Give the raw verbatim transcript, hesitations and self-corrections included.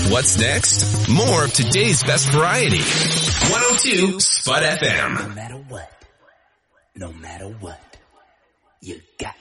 What's next? More of today's best variety. one oh two Spud F M. No matter what, no matter what, you got